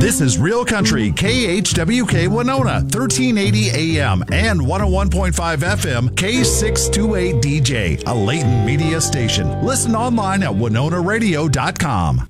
This is Real Country, KHWK Winona, 1380 AM and 101.5 FM, K628DJ, a Layton media station. Listen online at WinonaRadio.com.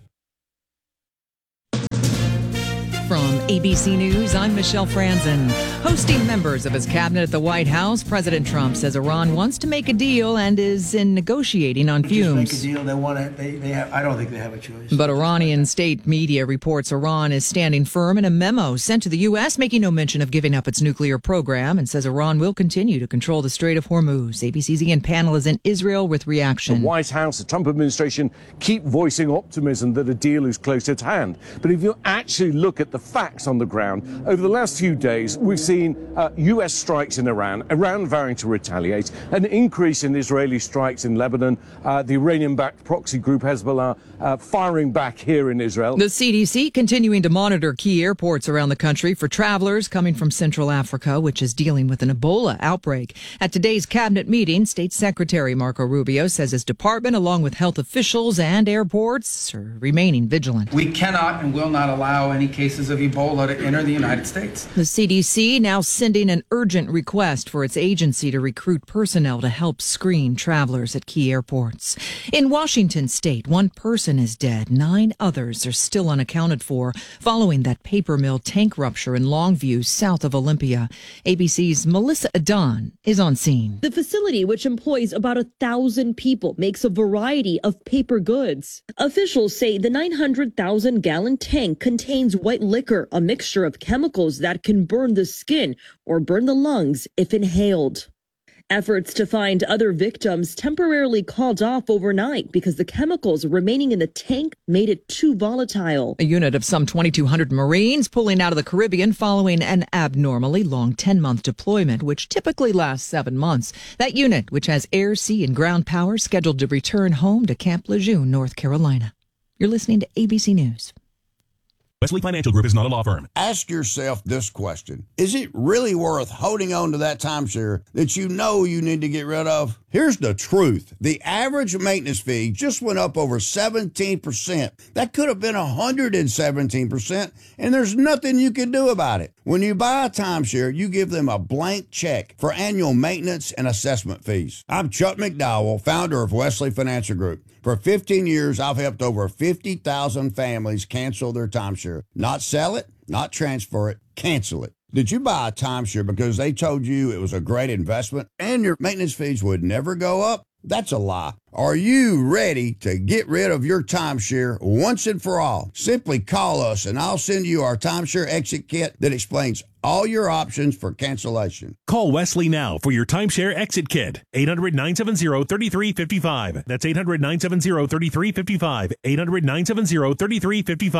From ABC News, I'm Michelle Franzen. Hosting members of his cabinet at the White House, President Trump says Iran wants to make a deal and is in negotiating on fumes. Just make a deal. They want to. They have, I don't think they have a choice. But Iranian state media reports Iran is standing firm in a memo sent to the U.S., making no mention of giving up its nuclear program, and says Iran will continue to control the Strait of Hormuz. ABC's Ian Pannell is in Israel with reaction. The White House, the Trump administration, keep voicing optimism that a deal is close at hand. But if you actually look at the facts on the ground, over the last few days, we've seen U.S. strikes in Iran vowing to retaliate, an increase in Israeli strikes in Lebanon, the Iranian-backed proxy group Hezbollah firing back here in Israel. The CDC continuing to monitor key airports around the country for travelers coming from Central Africa, which is dealing with an Ebola outbreak. At today's cabinet meeting, State Secretary Marco Rubio says his department, along with health officials and airports, are remaining vigilant. We cannot and will not allow any cases of Ebola to enter the United States. The CDC now sending an urgent request for its agency to recruit personnel to help screen travelers at key airports. In Washington state, one person is dead. 9 others are still unaccounted for following that paper mill tank rupture in Longview, south of Olympia. ABC's Melissa Adon is on scene. The facility, which employs about 1,000 people, makes a variety of paper goods. Officials say the 900,000-gallon tank contains white liquor, a mixture of chemicals that can burn the skin or burn the lungs if inhaled. Efforts to find other victims temporarily called off overnight because the chemicals remaining in the tank made it too volatile. A unit of some 2,200 Marines pulling out of the Caribbean following an abnormally long 10-month deployment, which typically lasts 7 months. That unit, which has air, sea, and ground power, scheduled to return home to Camp Lejeune, North Carolina. You're listening to ABC News. Wesley Financial Group is not a law firm. Ask yourself this question. Is it really worth holding on to that timeshare that you know you need to get rid of? Here's the truth. The average maintenance fee just went up over 17%. That could have been 117%, and there's nothing you can do about it. When you buy a timeshare, you give them a blank check for annual maintenance and assessment fees. I'm Chuck McDowell, founder of Wesley Financial Group. For 15 years, I've helped over 50,000 families cancel their timeshare. Not sell it, not transfer it, cancel it. Did you buy a timeshare because they told you it was a great investment and your maintenance fees would never go up? That's a lie. Are you ready to get rid of your timeshare once and for all? Simply call us and I'll send you our timeshare exit kit that explains all your options for cancellation. Call Wesley now for your timeshare exit kit. 800-970-3355. That's 800-970-3355. 800-970-3355.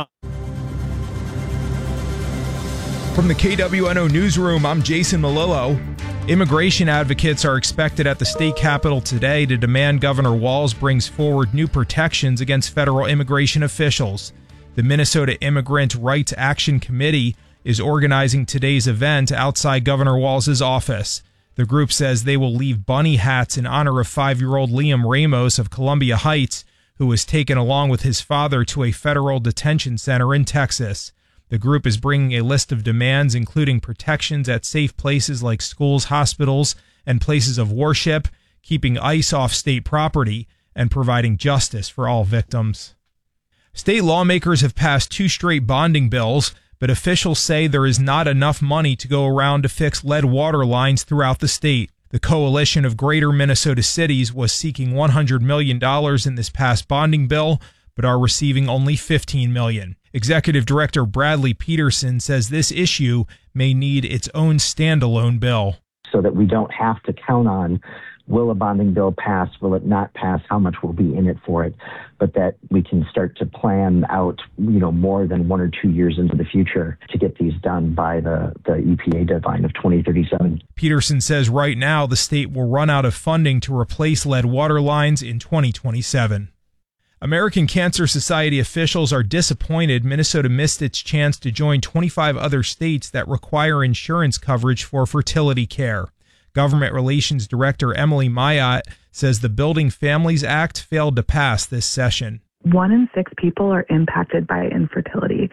From the KWNO Newsroom, I'm Jason Malillo. Immigration advocates are expected at the state capitol today to demand Governor Walz brings forward new protections against federal immigration officials. The Minnesota Immigrant Rights Action Committee is organizing today's event outside Governor Walz's office. The group says they will leave bunny hats in honor of 5-year-old Liam Ramos of Columbia Heights, who was taken along with his father to a federal detention center in Texas. The group is bringing a list of demands, including protections at safe places like schools, hospitals, and places of worship, keeping ICE off state property, and providing justice for all victims. State lawmakers have passed 2 straight bonding bills, but officials say there is not enough money to go around to fix lead water lines throughout the state. The Coalition of Greater Minnesota Cities was seeking $100 million in this past bonding bill, but are receiving only $15 million. Executive Director Bradley Peterson says this issue may need its own standalone bill. So that we don't have to count on, will a bonding bill pass, will it not pass, how much will be in it for it, but that we can start to plan out, more than 1 or 2 years into the future to get these done by the EPA deadline of 2037. Peterson says right now the state will run out of funding to replace lead water lines in 2027. American Cancer Society officials are disappointed Minnesota missed its chance to join 25 other states that require insurance coverage for fertility care. Government Relations Director Emily Mayotte says the Building Families Act failed to pass this session. 1 in 6 people are impacted by infertility.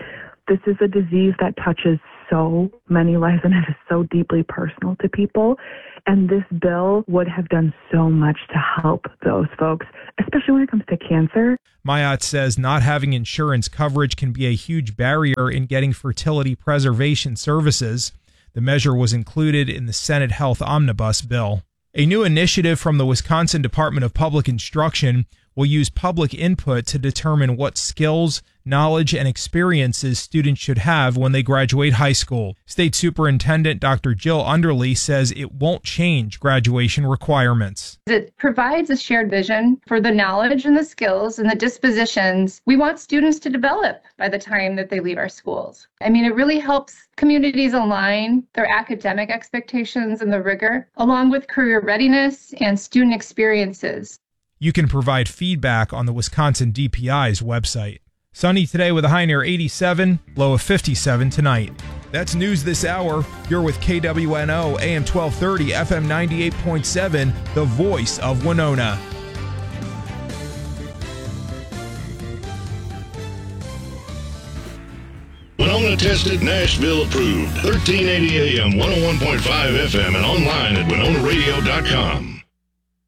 This is a disease that touches so many lives and it is so deeply personal to people. And this bill would have done so much to help those folks, especially when it comes to cancer. Mayotte says not having insurance coverage can be a huge barrier in getting fertility preservation services. The measure was included in the Senate Health Omnibus bill. A new initiative from the Wisconsin Department of Public Instruction will use public input to determine what skills, knowledge, and experiences students should have when they graduate high school. State Superintendent Dr. Jill Underly says it won't change graduation requirements. It provides a shared vision for the knowledge and the skills and the dispositions we want students to develop by the time that they leave our schools. I mean, it really helps communities align their academic expectations and the rigor, along with career readiness and student experiences. You can provide feedback on the Wisconsin DPI's website. Sunny today with a high near 87, low of 57 tonight. That's news this hour. You're with KWNO, AM 1230, FM 98.7, the voice of Winona. Winona tested, Nashville approved. 1380 AM, 101.5 FM, and online at WinonaRadio.com.